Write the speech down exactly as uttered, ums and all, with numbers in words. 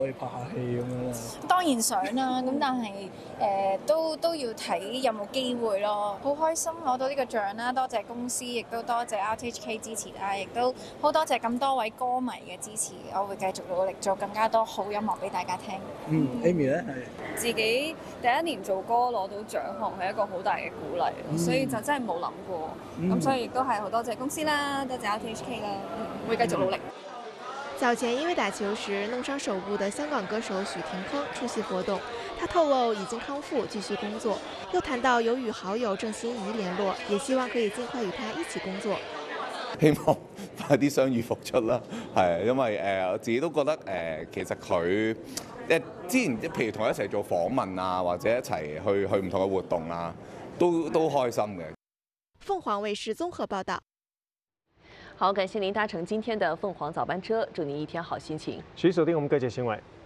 可以拍下戲咁樣啦。 當然想啦，咁但係誒、呃、都都要睇有冇機會咯。好開心攞到呢個獎啦，多謝公司，亦都多謝 R T H K 支持啦，亦都好多謝咁多位歌迷嘅支持。我會繼續努力做更加多好音樂俾大家聽。 嗯 ，Amy 咧係自己第一年做歌攞到獎項係一個好大嘅鼓勵， 嗯、 所以就真係冇諗過。咁、嗯、所以亦都係好多謝公司啦，多謝 R T H K 啦，嗯、會繼續努力。 早前因為打球時弄傷手部的香港歌手許廷鏗出席活動，他透露已經康復，繼續工作。又談到有與好友鄭欣宜聯絡，也希望可以盡快與他一起工作。 希望快啲傷愈復出啦，係因為誒、呃、我自己都覺得誒、呃、其實佢誒之前譬如同佢一齊做訪問啊，或者一齊去去唔同嘅活動啊，都都開心嘅。 鳳凰衛視綜合報道。 好，感謝您搭乘今天的鳳凰早班車，祝您一天好心情。 持續鎖定我們各界新聞。